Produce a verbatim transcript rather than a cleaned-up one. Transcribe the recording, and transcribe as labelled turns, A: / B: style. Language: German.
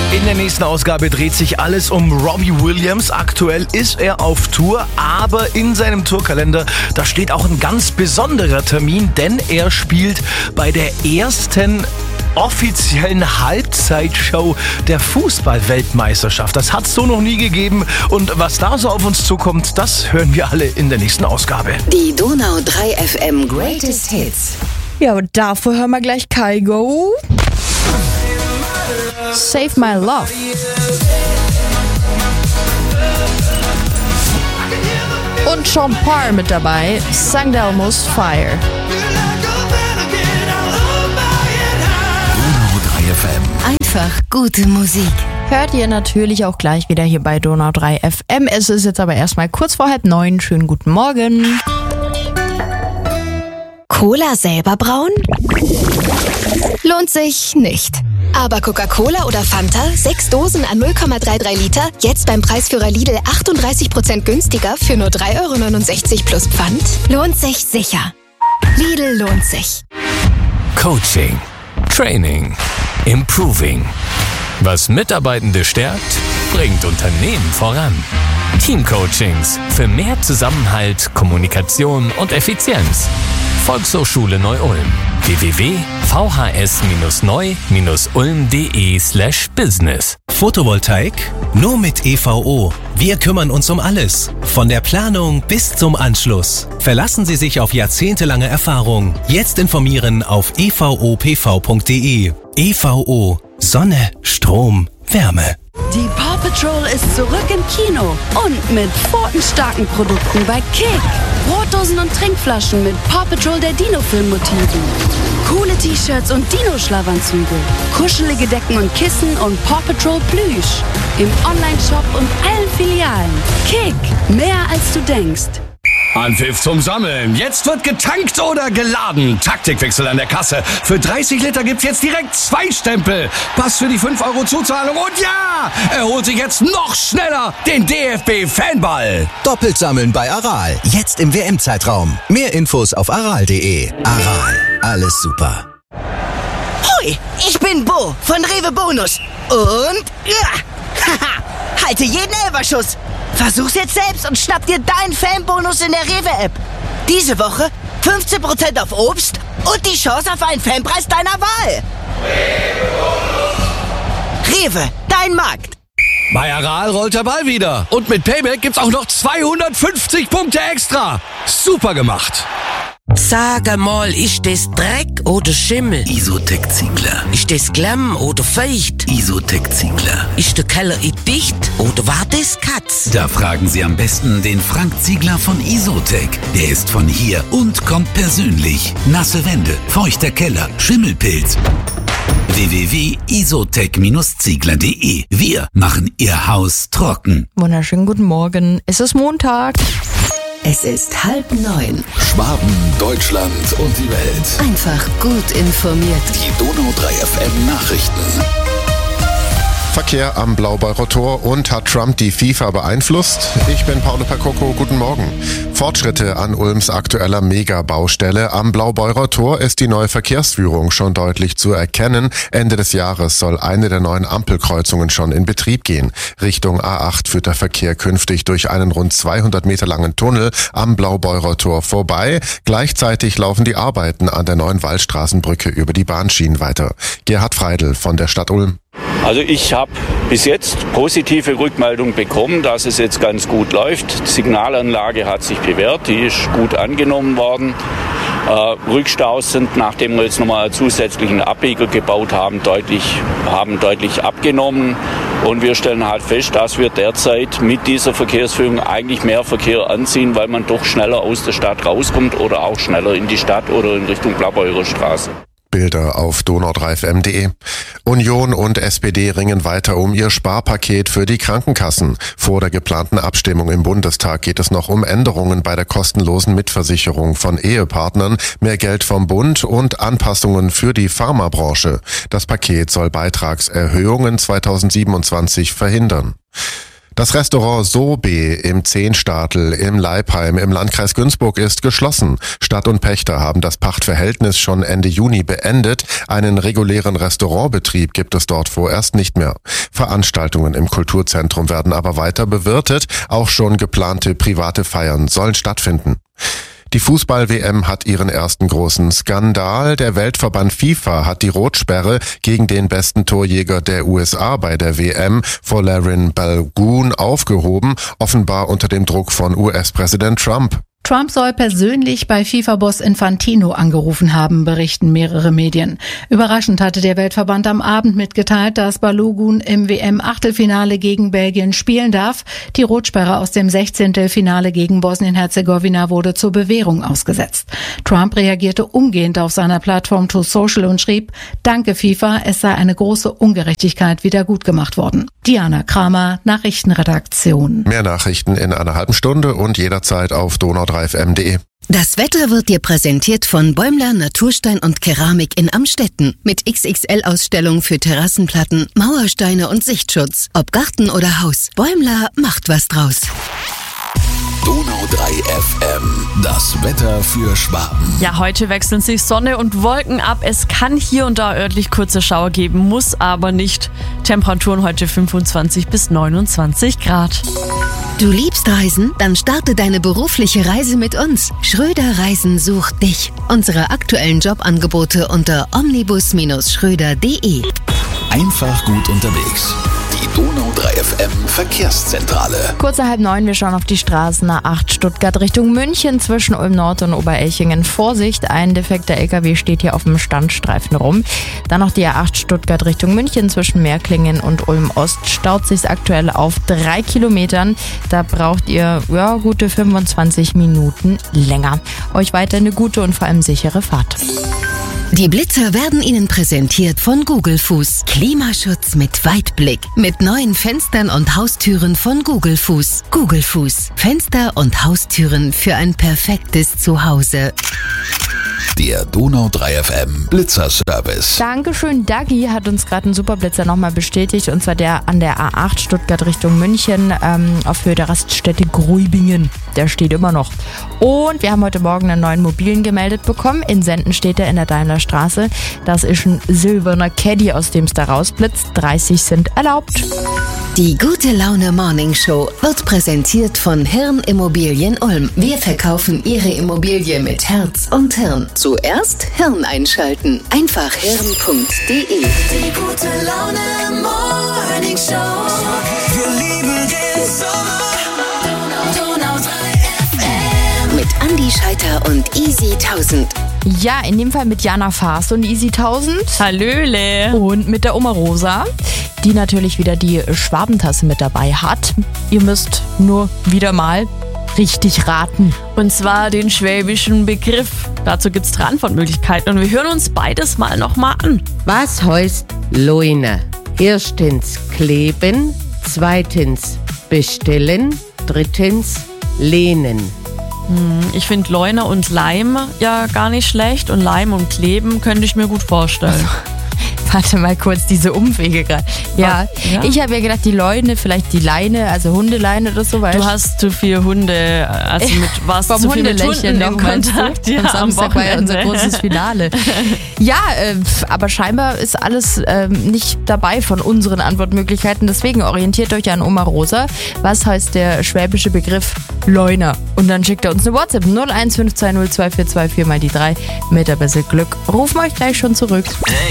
A: In der nächsten Ausgabe dreht sich alles um Robbie Williams. Aktuell ist er auf Tour, aber in seinem Tourkalender, da steht auch ein ganz besonderer Termin, denn er spielt bei der ersten offiziellen Halbzeitshow der Fußball-Weltmeisterschaft. Das hat es so noch nie gegeben. Und was da so auf uns zukommt, das hören wir alle in der nächsten Ausgabe.
B: Die Donau drei F M Greatest Hits.
C: Ja, aber davor hören wir gleich Kygo. Save My Love. Und Sean Parr mit dabei. Sang Delmo's Fire.
B: Donau drei F M. Einfach gute Musik.
C: Hört ihr natürlich auch gleich wieder hier bei Donau drei F M. Es ist jetzt aber erstmal kurz vor halb neun. Schönen guten Morgen.
D: Cola selber brauen? Lohnt sich nicht. Aber Coca-Cola oder Fanta, sechs Dosen an null Komma dreiunddreißig Liter, jetzt beim Preisführer Lidl achtunddreißig Prozent günstiger für nur drei Euro neunundsechzig plus Pfand? Lohnt sich sicher. Lidl lohnt sich.
E: Coaching, Training, Improving. Was Mitarbeitende stärkt, bringt Unternehmen voran. Teamcoachings für mehr Zusammenhalt, Kommunikation und Effizienz. Volkshochschule Neu-Ulm. w w w punkt v h s neu ulm punkt d e slash business.
F: Photovoltaik? Nur mit E V O. Wir kümmern uns um alles. Von der Planung bis zum Anschluss. Verlassen Sie sich auf jahrzehntelange Erfahrung. Jetzt informieren auf e v o p v punkt d e. E V O. Sonne, Strom, Wärme.
G: Die Paw Patrol ist zurück im Kino und mit pfotenstarken Produkten bei Kick. Brotdosen und Trinkflaschen mit Paw Patrol der Dino-Film-Motiven. Coole T-Shirts und Dino-Schlafanzüge. Kuschelige Decken und Kissen und Paw Patrol Plüsch. Im Online-Shop und allen Filialen. Kick, mehr als du denkst.
H: Anpfiff zum Sammeln. Jetzt wird getankt oder geladen. Taktikwechsel an der Kasse. Für dreißig Liter gibt's jetzt direkt zwei Stempel. Pass für die fünf Euro Zuzahlung. Und ja, er holt sich jetzt noch schneller den D F B-Fanball.
I: Doppelt sammeln bei Aral. Jetzt im W M-Zeitraum. Mehr Infos auf aral punkt de. Aral. Alles super.
J: Hui, ich bin Bo von Rewe Bonus. Und ja, haha, halte jeden Elferschuss. Versuch's jetzt selbst und schnapp dir deinen Fanbonus in der Rewe-App. Diese Woche fünfzehn Prozent auf Obst und die Chance auf einen Fanpreis deiner Wahl. Rewe, dein Markt.
H: Bei Aral rollt der Ball wieder. Und mit Payback gibt's auch noch zweihundertfünfzig Punkte extra. Super gemacht.
K: Sag mal, ist das Dreck oder Schimmel?
L: Isotec Ziegler.
K: Ist das Klamm oder feucht?
L: Isotec Ziegler.
K: Ist der Keller dicht oder war das Katz?
L: Da fragen Sie am besten den Frank Ziegler von Isotec. Der ist von hier und kommt persönlich. Nasse Wände, feuchter Keller, Schimmelpilz. w w w punkt isotec ziegler punkt de. Wir machen Ihr Haus trocken.
C: Wunderschönen guten Morgen. Es ist Montag.
B: Es ist halb neun.
M: Schwaben, Deutschland und die Welt.
B: Einfach gut informiert.
M: Die Donau drei F M Nachrichten.
N: Verkehr am Blaubeurer Tor und hat Trump die FIFA beeinflusst? Ich bin Paolo Percocco, guten Morgen. Fortschritte an Ulms aktueller Megabaustelle. Am Blaubeurer Tor ist die neue Verkehrsführung schon deutlich zu erkennen. Ende des Jahres soll eine der neuen Ampelkreuzungen schon in Betrieb gehen. Richtung A acht führt der Verkehr künftig durch einen rund zweihundert Meter langen Tunnel am Blaubeurer Tor vorbei. Gleichzeitig laufen die Arbeiten an der neuen Waldstraßenbrücke über die Bahnschienen weiter. Gerhard Freidl von der Stadt Ulm.
O: Also ich habe bis jetzt positive Rückmeldung bekommen, dass es jetzt ganz gut läuft. Die Signalanlage hat sich bewährt, die ist gut angenommen worden. Äh, Rückstaus sind, nachdem wir jetzt nochmal einen zusätzlichen Abbieger gebaut haben, deutlich, haben deutlich abgenommen. Und wir stellen halt fest, dass wir derzeit mit dieser Verkehrsführung eigentlich mehr Verkehr anziehen, weil man doch schneller aus der Stadt rauskommt oder auch schneller in die Stadt oder in Richtung Blaubeurer Straße.
N: Bilder auf donau drei f m punkt de. Union und S P D ringen weiter um ihr Sparpaket für die Krankenkassen. Vor der geplanten Abstimmung im Bundestag geht es noch um Änderungen bei der kostenlosen Mitversicherung von Ehepartnern, mehr Geld vom Bund und Anpassungen für die Pharmabranche. Das Paket soll Beitragserhöhungen zweitausendsiebenundzwanzig verhindern. Das Restaurant Sobe im Zehnstadel im Leipheim im Landkreis Günzburg ist geschlossen. Stadt und Pächter haben das Pachtverhältnis schon Ende Juni beendet. Einen regulären Restaurantbetrieb gibt es dort vorerst nicht mehr. Veranstaltungen im Kulturzentrum werden aber weiter bewirtet. Auch schon geplante private Feiern sollen stattfinden. Die Fußball-W M hat ihren ersten großen Skandal. Der Weltverband FIFA hat die Rotsperre gegen den besten Torjäger der U S A bei der W M, Folarin Balogun, aufgehoben, offenbar unter dem Druck von U S-Präsident Trump.
P: Trump soll persönlich bei FIFA-Boss Infantino angerufen haben, berichten mehrere Medien. Überraschend hatte der Weltverband am Abend mitgeteilt, dass Balogun im W M-Achtelfinale gegen Belgien spielen darf. Die Rotsperre aus dem Sechzehntelfinale gegen Bosnien-Herzegowina wurde zur Bewährung ausgesetzt. Trump reagierte umgehend auf seiner Plattform Truth Social und schrieb: Danke FIFA, es sei eine große Ungerechtigkeit wieder gut gemacht worden. Diana Kramer, Nachrichtenredaktion.
N: Mehr Nachrichten in einer halben Stunde und jederzeit auf donau drei F M punkt de.
B: Das Wetter wird dir präsentiert von Bäumler Naturstein und Keramik in Amstetten. Mit X X L-Ausstellung für Terrassenplatten, Mauersteine und Sichtschutz. Ob Garten oder Haus, Bäumler macht was draus.
M: Donau drei F M, das Wetter für Schwaben.
Q: Ja, heute wechseln sich Sonne und Wolken ab. Es kann hier und da örtlich kurze Schauer geben, muss aber nicht. Temperaturen heute fünfundzwanzig bis neunundzwanzig Grad.
B: Du liebst Reisen? Dann starte deine berufliche Reise mit uns. Schröder Reisen sucht dich. Unsere aktuellen Jobangebote unter omnibus Schröder punkt de.
M: Einfach gut unterwegs. Die Donau drei F M Verkehrszentrale.
C: Kurz nach halb neun, wir schauen auf die Straßen A acht Stuttgart Richtung München zwischen Ulm Nord und Oberelchingen. Vorsicht, ein defekter L K W steht hier auf dem Standstreifen rum. Dann noch die A acht Stuttgart Richtung München zwischen Meerklingen und Ulm Ost. Staut sich aktuell auf drei Kilometern. Da braucht ihr ja, gute fünfundzwanzig Minuten länger. Euch weiter eine gute und vor allem sichere Fahrt.
B: Die Blitzer werden Ihnen präsentiert von Google Fuß. Klimaschutz mit Weitblick. Mit neuen Fenstern und Haustüren von Google Fuß. Google Fuß. Fenster und Haustüren für ein perfektes Zuhause.
M: Der Donau drei F M Blitzerservice.
C: Dankeschön, Dagi hat uns gerade einen Superblitzer nochmal bestätigt, und zwar der an der A acht Stuttgart Richtung München ähm, auf Höhe der Raststätte Gruibingen. Der steht immer noch. Und wir haben heute Morgen einen neuen mobilen gemeldet bekommen. In Senden steht er in der Daimlerstraße. Das ist ein silberner Caddy, aus dem es da rausblitzt. dreißig sind erlaubt.
B: Die Gute Laune Morning Show wird präsentiert von Hirn Immobilien Ulm. Wir verkaufen Ihre Immobilie mit Herz und Hirn. Zuerst Hirn einschalten. Einfach hirn punkt de.
R: Die Gute Laune Morning Show. Wir lieben den Sommer. Donau drei F M.
B: Mit Andi Scheiter und Easy tausend.
C: Ja, in dem Fall mit Jana Faas und Easy tausend.
Q: Hallöle.
C: Und mit der Oma Rosa, die natürlich wieder die Schwabentasse mit dabei hat. Ihr müsst nur wieder mal richtig raten.
Q: Und zwar den schwäbischen Begriff. Dazu gibt's drei Antwortmöglichkeiten und wir hören uns beides mal nochmal an.
K: Was heißt Leune? Erstens kleben, zweitens bestellen, drittens lehnen.
Q: Ich finde Leune und Leim ja gar nicht schlecht und Leim und Kleben könnte ich mir gut vorstellen.
C: Warte mal kurz, diese Umwege gerade. Ja, ja, ich habe ja gedacht, die Leune, vielleicht die Leine, also Hundeleine oder so.
Q: Du hast zu viel Hunde, also mit was
C: vom
Q: zu viel mit
C: Hundelächeln
Q: Hunden in Kontakt.
C: Ja, am Samstag war ja unser großes Finale. Ja, äh, aber scheinbar ist alles äh, nicht dabei von unseren Antwortmöglichkeiten. Deswegen orientiert euch an Oma Rosa. Was heißt der schwäbische Begriff Leuner? Und dann schickt er uns eine WhatsApp null eins fünf zwei null zwei vier zwei vier mal die drei mit ein bisschen Glück. Rufen wir euch gleich schon zurück.